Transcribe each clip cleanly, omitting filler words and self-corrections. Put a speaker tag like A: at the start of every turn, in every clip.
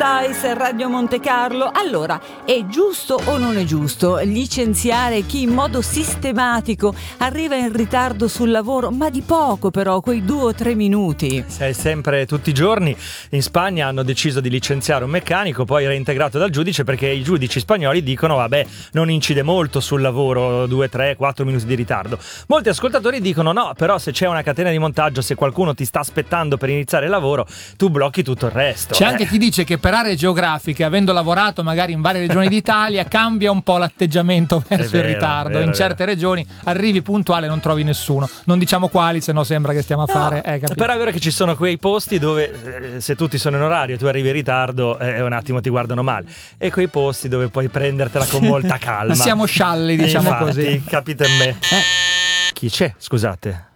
A: Precise, Radio Monte Carlo. Allora, è giusto o non è giusto licenziare chi in modo sistematico arriva in ritardo sul lavoro, ma di poco però, quei 2 o 3 minuti?
B: Sei sempre tutti i giorni. In Spagna hanno deciso di licenziare un meccanico, poi reintegrato dal giudice, perché i giudici spagnoli dicono vabbè, non incide molto sul lavoro 2, 3, 4 minuti di ritardo. Molti ascoltatori dicono no, però se c'è una catena di montaggio, se qualcuno ti sta aspettando per iniziare il lavoro, tu blocchi tutto il resto.
C: C'è anche chi dice che per aree geografiche, avendo lavorato magari in varie regioni d'Italia, cambia un po' l'atteggiamento verso il ritardo. In certe regioni arrivi puntuale e non trovi nessuno. Non diciamo quali, se no sembra che stiamo a fare.
B: Però è vero che ci sono quei posti dove se tutti sono in orario e tu arrivi in ritardo un attimo ti guardano male, e quei posti dove puoi prendertela con molta calma.
C: Siamo scialli, diciamo.
B: Infatti,
C: così.
B: Capite me. Chi c'è? Scusate.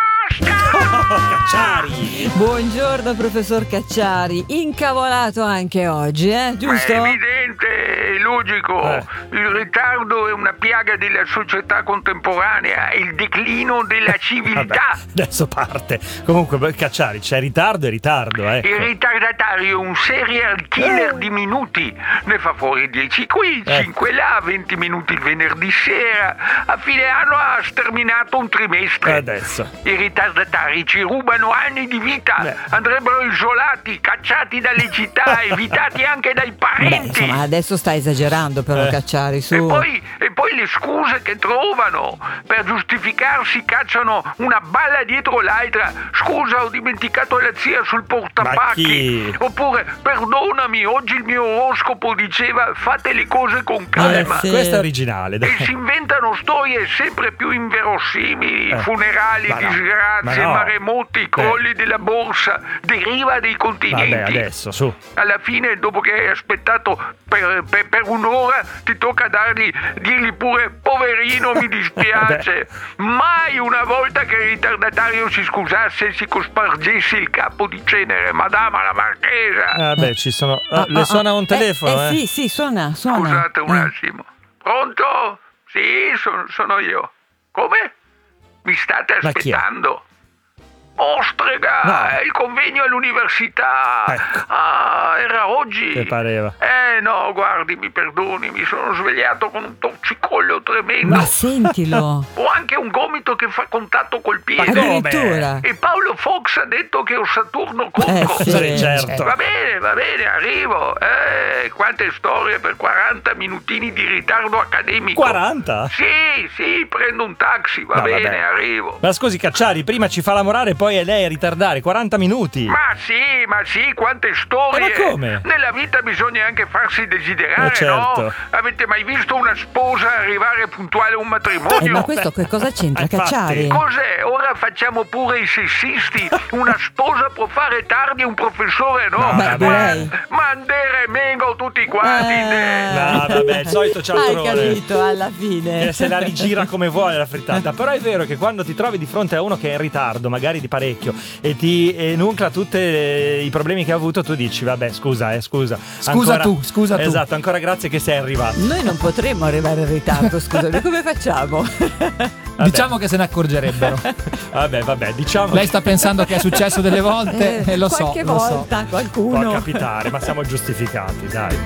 B: Cacciari!
A: Buongiorno professor Cacciari, incavolato anche oggi, giusto?
D: Ma è evidente, è logico. Il ritardo è una piaga della società contemporanea, il declino della civiltà.
B: Vabbè, adesso parte. Comunque, Cacciari, c'è ritardo e ritardo, ecco.
D: Il ritardatario è un serial killer di minuti. Ne fa fuori 10 qui, 5 là, 20 minuti il venerdì sera. A fine anno ha sterminato un trimestre.
B: Adesso.
D: I ritardatari ci rubano anni di vita. Andrebbero isolati, cacciati dalle città, evitati anche dai parenti.
A: Insomma, adesso sta esagerando però Cacciari, su.
D: E poi le scuse che trovano per giustificarsi, cacciano una balla dietro l'altra. Scusa, ho dimenticato la zia sul portapacchi. Oppure, perdonami, oggi il mio oroscopo diceva fate le cose con calma.
B: Sì. Questo è originale, dai.
D: E si inventano storie sempre più inverosimili, funerali, disgrazie, maremoti, crolli della borsa, deriva dei continenti.
B: Vabbè, adesso, su.
D: Alla fine, dopo che hai aspettato per un'ora, ti tocca dirgli pure poverino, mi dispiace. Mai una volta che il ritardatario si scusasse e si cospargesse il capo di cenere. Madama la marchesa.
B: Ci sono. Le suona un telefono?
A: Sì, suona.
D: Scusate un attimo. Pronto? Sì, sono io. Come? Mi state aspettando? Ostrega, il convegno all'università. Era oggi.
B: Che pareva.
D: No, guardi, mi perdoni, mi sono svegliato con un torcicollo tremendo.
A: Ma sentilo.
D: Ho anche un gomito che fa contatto col piede.
A: Addirittura.
D: E Paolo Fox ha detto che ho Saturno contro.
B: Certo.
D: Va bene, arrivo. Quante storie per 40 minutini di ritardo accademico.
B: 40?
D: Sì, prendo un taxi, va bene, arrivo.
B: Ma scusi, Cacciari, prima ci fa l'amorare, poi è lei a ritardare 40 minuti.
D: Ma sì, quante storie.
B: Ma come?
D: Nella vita bisogna anche farsi desiderare,
B: certo.
D: no? Avete mai visto una sposa arrivare puntuale a un matrimonio?
A: Ma questo che cosa c'entra, Cacciari?
D: Cos'è? Ora facciamo pure i sessisti. Una sposa può fare tardi e un professore no. Mandere mengo tutti quanti.
B: No, vabbè, il solito cialtrone.
A: Hai capito, alla fine.
B: Se la rigira come vuole la frittata. Però è vero che quando ti trovi di fronte a uno che è in ritardo, magari di parecchio, e ti enuncla tutti i problemi che ha avuto, tu dici vabbè, scusa. Scusa tu. Esatto, ancora grazie che sei arrivato.
A: Noi non potremmo arrivare in ritardo, scusami, come facciamo?
C: Diciamo che se ne accorgerebbero.
B: Vabbè, diciamo.
C: Lei sta pensando che è successo delle volte e lo so.
A: Qualche volta qualcuno.
B: Può capitare, ma siamo giustificati, dai.